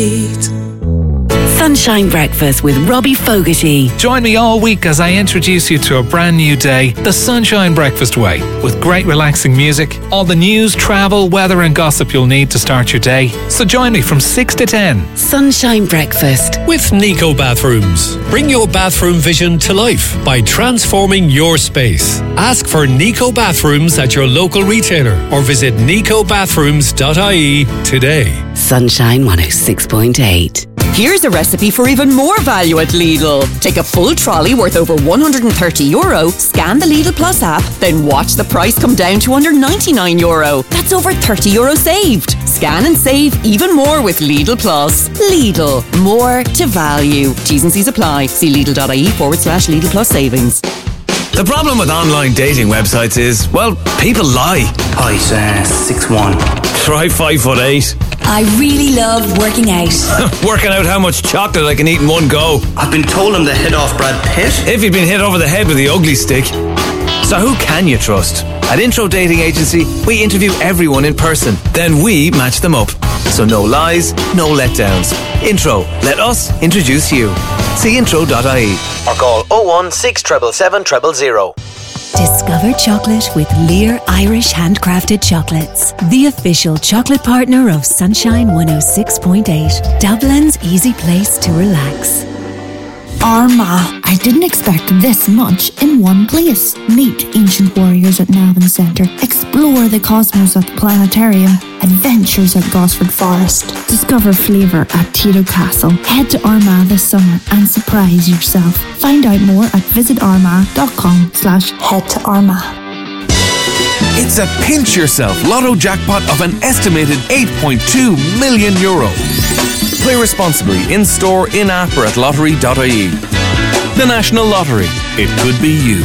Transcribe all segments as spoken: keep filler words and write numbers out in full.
Sunshine Breakfast with Robbie Fogarty. Join me all week as I introduce you to a brand new day, the Sunshine Breakfast way, with great relaxing music, all the news, travel, weather and gossip you'll need to start your day. So join me from six to ten. Sunshine Breakfast with Nico Bathrooms. Bring your bathroom vision to life by transforming your space. Ask for Nico Bathrooms at your local retailer or visit nico bathrooms dot I E today. Sunshine one oh six point eight. Here's a recipe for even more value at Lidl. Take a full trolley worth over one hundred thirty euro, scan the Lidl Plus app, then watch the price come down to under ninety-nine euro. That's over thirty euro saved. Scan and save even more with Lidl Plus. Lidl, more to value. T's and C's apply. See Lidl.ie forward slash Lidl Plus savings. The problem with online dating websites is, well, people lie. Height, uh, six one. Try five foot eight. I really love working out. Working out how much chocolate I can eat in one go. I've been told I'm the hit off Brad Pitt. If you've been hit over the head with the ugly stick. So who can you trust? At Intro Dating Agency, we interview everyone in person. Then we match them up. So no lies, no letdowns. Intro, let us introduce you. See intro dot I E or call oh one six seven seven zero zero zero. Discover chocolate with Lear Irish Handcrafted Chocolates, the official chocolate partner of Sunshine one oh six point eight, Dublin's easy place to relax. Armagh. I didn't expect this much in one place. Meet ancient warriors at Navan Centre. Explore the cosmos at the planetarium. Adventures at Gosford Forest. Discover flavour at Tito Castle. Head to Armagh this summer and surprise yourself. Find out more at visitarmagh.com slash head to Armagh. It's a pinch yourself lotto jackpot of an estimated eight point two million euro. Play responsibly in store, in app or at lottery dot I E. The National Lottery. It could be you.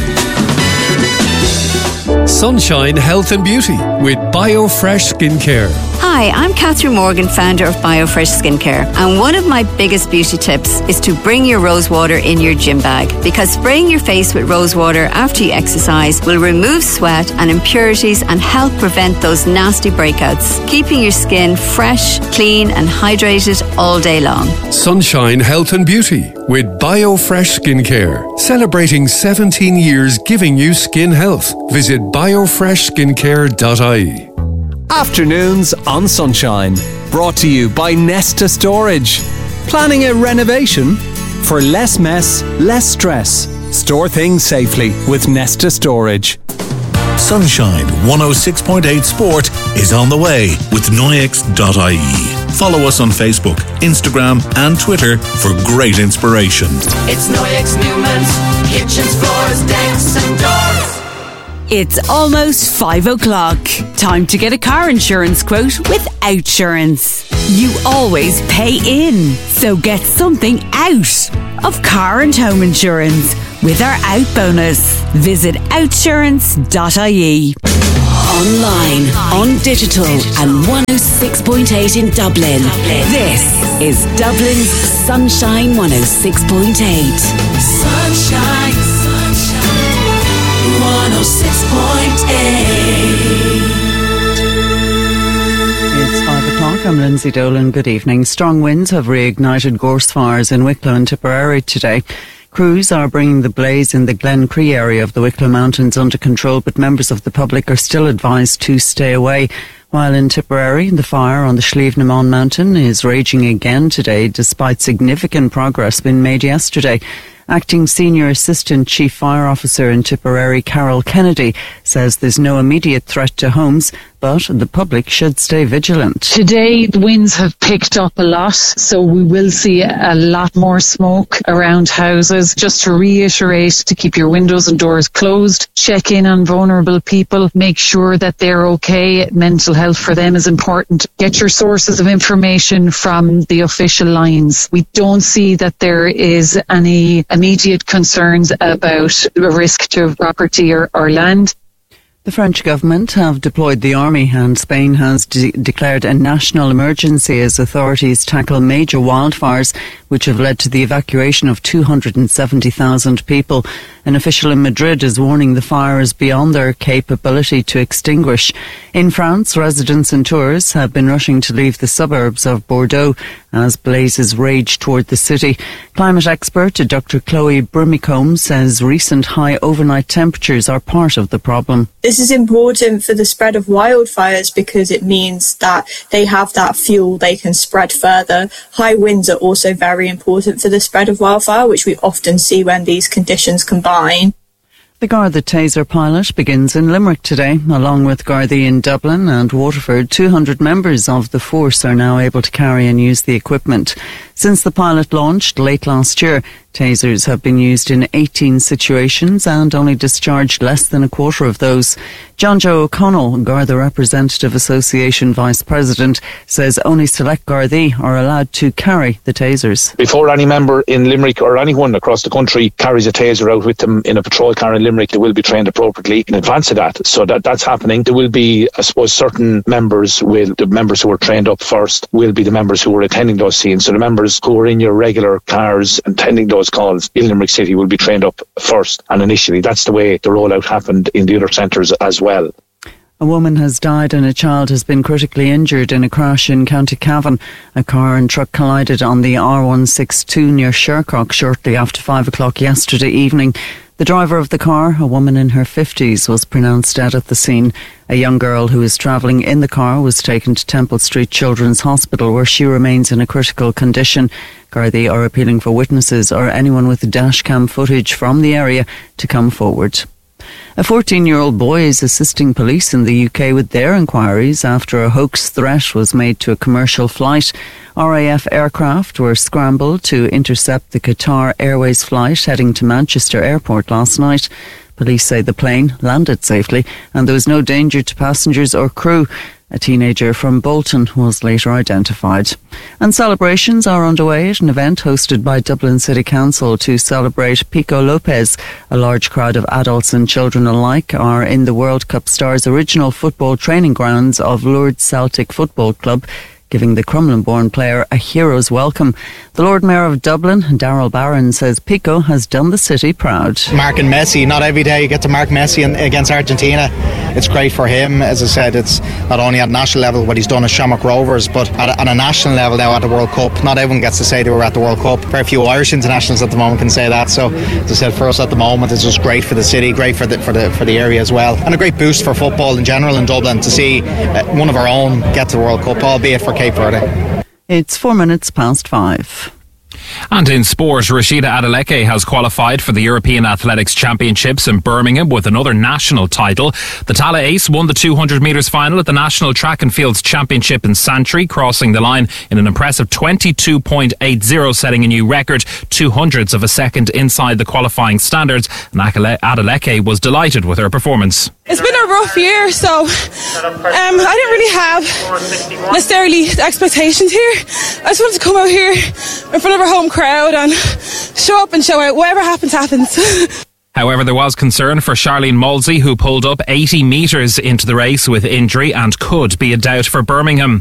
Sunshine Health and Beauty with BioFresh Skincare. Hi, I'm Catherine Morgan, founder of BioFresh Skincare, and one of my biggest beauty tips is to bring your rose water in your gym bag, because spraying your face with rose water after you exercise will remove sweat and impurities and help prevent those nasty breakouts, keeping your skin fresh, clean and hydrated all day long. Sunshine Health and Beauty with BioFresh Skincare, celebrating seventeen years giving you skin health. Visit bio fresh skincare dot I E. Afternoons on Sunshine, brought to you by Nesta Storage. Planning a renovation? For less mess, less stress. Store things safely with Nesta Storage. Sunshine one oh six point eight Sport is on the way with Noyex dot I E. Follow us on Facebook, Instagram and Twitter for great inspiration. It's Noyex Newman's kitchens, floors, decks and doors. It's almost five o'clock. Time to get a car insurance quote with Outsurance. You always pay in, so get something out of car and home insurance with our Out bonus. Visit outsurance dot I E. Online, on digital and one oh six point eight in Dublin. This is Dublin's Sunshine one oh six point eight. Sunshine, sunshine, one oh six point eight. It's five o'clock. I'm Lindsay Dolan. Good evening. Strong winds have reignited gorse fires in Wicklow and Tipperary today. Crews are bringing the blaze in the Glen Cree area of the Wicklow Mountains under control, but members of the public are still advised to stay away. While in Tipperary, the fire on the Slieve-na-Mon mountain is raging again today, despite significant progress being made yesterday. Acting Senior Assistant Chief Fire Officer in Tipperary, Carol Kennedy, says there's no immediate threat to homes, but the public should stay vigilant. Today, the winds have picked up a lot, so we will see a lot more smoke around houses. Just to reiterate, to keep your windows and doors closed, check in on vulnerable people, make sure that they're okay. Mental health for them is important. Get your sources of information from the official lines. We don't see that there is any immediate concerns about a risk to property or, or land. The French government have deployed the army, and Spain has de- declared a national emergency as authorities tackle major wildfires which have led to the evacuation of two hundred seventy thousand people. An official in Madrid is warning the fire is beyond their capability to extinguish. In France, residents and tourists have been rushing to leave the suburbs of Bordeaux as blazes rage toward the city. Climate expert Doctor Chloe Brimicombe says recent high overnight temperatures are part of the problem. This is important for the spread of wildfires because it means that they have that fuel they can spread further. High winds are also very important for the spread of wildfire, which we often see when these conditions combine. The Garda Taser pilot begins in Limerick today. Along with Gardaí in Dublin and Waterford, two hundred members of the force are now able to carry and use the equipment. Since the pilot launched late last year, tasers have been used in eighteen situations and only discharged less than a quarter of those. John Joe O'Connell, Garda Representative Association Vice President, says only select Gardaí are allowed to carry the tasers. Before any member in Limerick or anyone across the country carries a taser out with them in a patrol car in Limerick, they will be trained appropriately in advance of that. So that that's happening. There will be, I suppose, certain members, will the members who are trained up first will be the members who are attending those scenes. So the members who are in your regular cars attending those calls in Limerick City will be trained up first. And initially, that's the way the rollout happened in the other centres as well. A woman has died and a child has been critically injured in a crash in County Cavan. A car and truck collided on the R one sixty-two near Shercock shortly after five o'clock yesterday evening. The driver of the car, a woman in her fifties, was pronounced dead at the scene. A young girl who was travelling in the car was taken to Temple Street Children's Hospital, where she remains in a critical condition. Gardaí are appealing for witnesses or anyone with dashcam footage from the area to come forward. A fourteen-year-old boy is assisting police in the U K with their inquiries after a hoax threat was made to a commercial flight. R A F aircraft were scrambled to intercept the Qatar Airways flight heading to Manchester Airport last night. Police say the plane landed safely and there was no danger to passengers or crew. A teenager from Bolton was later identified. And celebrations are underway at an event hosted by Dublin City Council to celebrate Pico Lopez. A large crowd of adults and children alike are in the World Cup stars' original football training grounds of Lourdes Celtic Football Club, giving the Crumlin-born player a hero's welcome. The Lord Mayor of Dublin, Darrell Barron, says Pico has done the city proud. Marking Messi, not every day you get to mark Messi in, against Argentina. It's great for him. As I said, it's not only at national level what he's done at Shamrock Rovers, but at a, at a national level now at the World Cup. Not everyone gets to say they were at the World Cup. Very few Irish internationals at the moment can say that. So, as I said, for us at the moment, it's just great for the city, great for the for the for the area as well, and a great boost for football in general in Dublin to see uh, one of our own get to the World Cup, albeit for Cape Verde. It's four minutes past five. And in sport, Rashida Adeleke has qualified for the European Athletics Championships in Birmingham with another national title. The Tala ace won the two hundred metres final at the National Track and Fields Championship in Santry, crossing the line in an impressive twenty-two point eight zero, setting a new record, two hundredths of a second inside the qualifying standards. And Adeleke was delighted with her performance. It's been a rough year, so um, I didn't really have necessarily the expectations here. I just wanted to come out here in front of our home crowd and show up and show out. Whatever happens, happens. However, there was concern for Charlene Molsey, who pulled up eighty metres into the race with injury and could be a doubt for Birmingham.